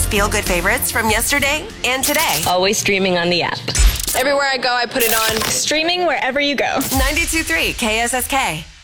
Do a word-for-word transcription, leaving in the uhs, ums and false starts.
feel-good favorites from yesterday and today. Always streaming on the app. Everywhere I go, I put it on. Streaming wherever you go. ninety-two point three K S S K.